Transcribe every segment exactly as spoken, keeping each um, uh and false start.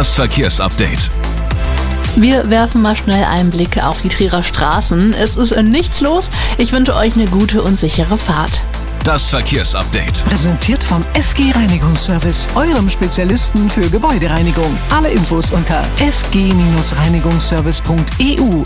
Das Verkehrsupdate. Wir werfen mal schnell einen Blick auf die Trierer Straßen. Es ist nichts los. Ich wünsche euch eine gute und sichere Fahrt. Das Verkehrsupdate. Präsentiert vom F G Reinigungsservice, eurem Spezialisten für Gebäudereinigung. Alle Infos unter f g reinigungsservice punkt e u.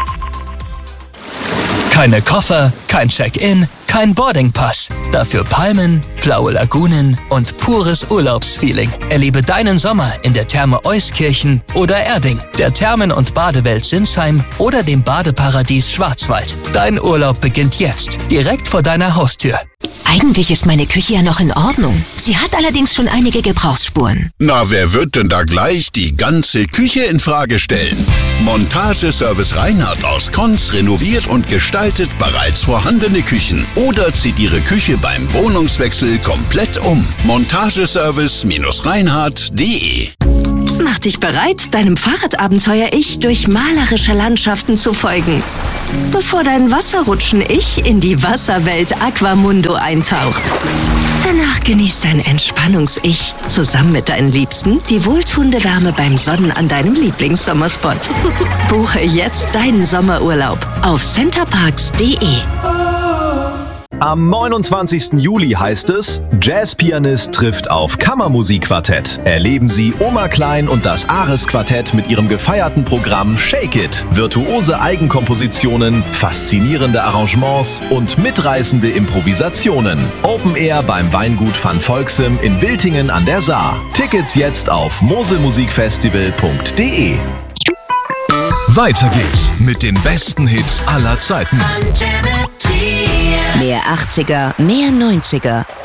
Keine Koffer, kein Check-in, kein Boardingpass. Dafür Palmen, blaue Lagunen und pures Urlaubsfeeling. Erlebe deinen Sommer in der Therme Euskirchen oder Erding, der Thermen- und Badewelt Sinsheim oder dem Badeparadies Schwarzwald. Dein Urlaub beginnt jetzt, direkt vor deiner Haustür. Eigentlich ist meine Küche ja noch in Ordnung. Sie hat allerdings schon einige Gebrauchsspuren. Na, wer wird denn da gleich die ganze Küche in Frage stellen? Montageservice Reinhardt aus Konz renoviert und gestaltet bereits vorhandene Küchen oder zieht Ihre Küche beim Wohnungswechsel komplett um. Montageservice Reinhardt punkt de. Mach dich bereit, deinem Fahrradabenteuer-Ich durch malerische Landschaften zu folgen, bevor dein Wasserrutschen-Ich in die Wasserwelt Aquamundo eintaucht. Danach genießt dein Entspannungs-Ich zusammen mit deinen Liebsten die wohltuende Wärme beim Sonnen an deinem Lieblingssommerspot. Buche jetzt deinen Sommerurlaub auf centerparks punkt de. Am neunundzwanzigsten Juli heißt es, Jazzpianist trifft auf Kammermusikquartett. Erleben Sie Oma Klein und das Ares-Quartett mit ihrem gefeierten Programm Shake It. Virtuose Eigenkompositionen, faszinierende Arrangements und mitreißende Improvisationen. Open Air beim Weingut Van Volksem in Wiltingen an der Saar. Tickets jetzt auf moselmusikfestival punkt de. Weiter geht's mit den besten Hits aller Zeiten. Mehr achtziger, mehr neunziger.